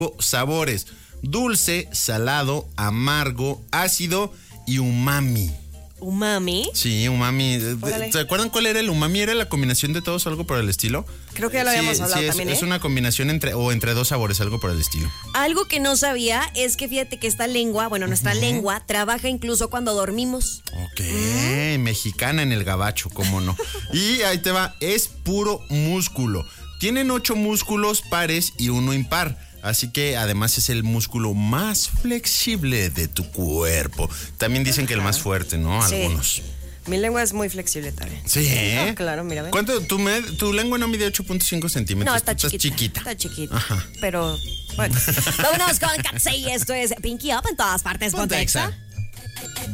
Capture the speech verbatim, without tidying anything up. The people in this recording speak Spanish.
sabores: dulce, salado, amargo, ácido y umami. ¿Umami? Sí, umami. Órale. ¿Se acuerdan cuál era el umami? ¿Era la combinación de todos, algo por el estilo? Creo que ya lo habíamos sí, hablado sí, es, también, ¿eh? Es una combinación entre, o entre dos sabores, algo por el estilo. Algo que no sabía es que fíjate que esta lengua, bueno, nuestra uh-huh. lengua trabaja incluso cuando dormimos. Ok, uh-huh. Mexicana en el gabacho, cómo no. Y ahí te va, es puro músculo. Tienen ocho músculos pares y uno impar. Así que además es el músculo más flexible de tu cuerpo. También dicen que el más fuerte, ¿no? Sí. Algunos. Mi lengua es muy flexible también. Sí, ¿eh? Oh, claro, mira. ¿Ven? ¿Cuánto? Tu, med, tu lengua no mide ocho punto cinco centímetros. No, está Tú chiquita. Estás chiquita. Está chiquita. Ajá. Pero, bueno. Vámonos con Katsey. Esto es Pinky Up en todas partes. Ponte Exa.